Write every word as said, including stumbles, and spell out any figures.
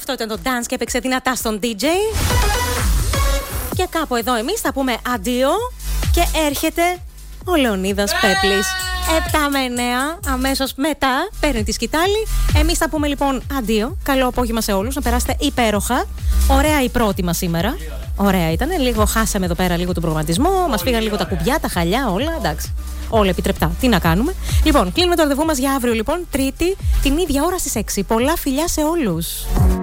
Αυτό ήταν το Dance και έπαιξε δυνατά στον ντι τζέι. Και κάπου εδώ εμείς θα πούμε αντίο και έρχεται ο Λεωνίδας Πέπλης. επτά με εννέα, αμέσως μετά παίρνει τη σκητάλη. Εμείς θα πούμε λοιπόν αντίο. Καλό απόγευμα σε όλους, να περάσετε υπέροχα. Ωραία η πρώτη μας σήμερα. Ωραία ήταν. Λίγο χάσαμε εδώ πέρα λίγο τον προγραμματισμό. Μας φύγαν λίγο τα κουμπιά, τα χαλιά, όλα. Εντάξει. Όλα επιτρεπτά. Τι να κάνουμε. Λοιπόν, κλείνουμε το ραντεβού μας για αύριο λοιπόν, Τρίτη, την ίδια ώρα στις έξι. Πολλά φιλιά σε όλους.